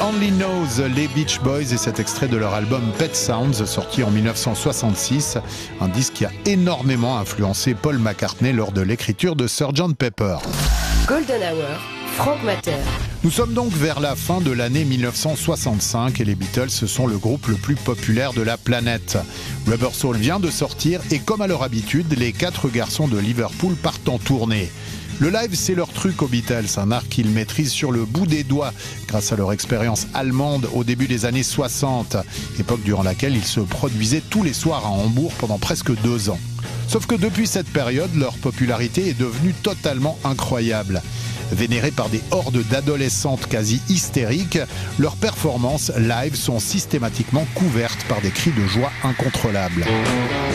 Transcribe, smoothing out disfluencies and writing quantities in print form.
Only Knows, les Beach Boys, et cet extrait de leur album Pet Sounds, sorti en 1966, un disque qui a énormément influencé Paul McCartney lors de l'écriture de Sgt Pepper. Golden Hour, Frank Matter. Nous sommes donc vers la fin de l'année 1965 et les Beatles sont le groupe le plus populaire de la planète. Rubber Soul vient de sortir et comme à leur habitude, les 4 garçons de Liverpool partent en tournée. Le live, c'est leur truc aux Beatles, un art qu'ils maîtrisent sur le bout des doigts grâce à leur expérience allemande au début des années 60, époque durant laquelle ils se produisaient tous les soirs à Hambourg pendant presque 2 ans. Sauf que depuis cette période, leur popularité est devenue totalement incroyable. Vénérés par des hordes d'adolescentes quasi hystériques, leurs performances live sont systématiquement couvertes par des cris de joie incontrôlables.